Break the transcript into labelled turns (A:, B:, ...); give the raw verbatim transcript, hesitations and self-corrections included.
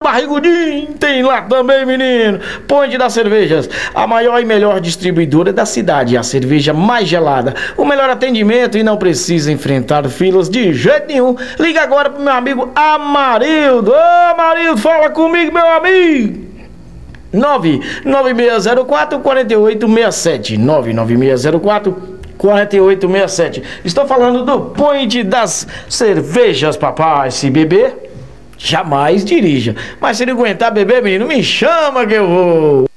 A: Barrigudinho tem lá também, menino. Ponte das Cervejas, a maior e melhor distribuidora da cidade, a cerveja mais gelada, o melhor atendimento e não precisa enfrentar filas de jeito nenhum. Liga agora pro meu amigo Amarildo. Ô Amarildo, fala comigo, meu amigo. nove nove seis zero quatro, quatro oito seis sete, nove nove seis zero quatro, quatro oito seis sete. Estou falando do Ponte das Cervejas, papai. Se beber, jamais dirija. Mas se ele aguentar beber, menino, me chama que eu vou.